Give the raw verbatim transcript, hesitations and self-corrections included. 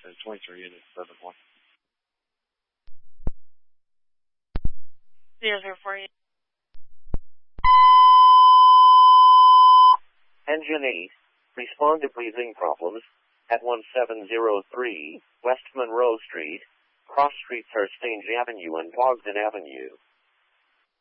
for twenty-three units, seven one. Zero zero four eight. Engine eight, respond to breathing problems at one seven zero three West Monroe Street, cross streets are Stange Avenue and Bogdan Avenue.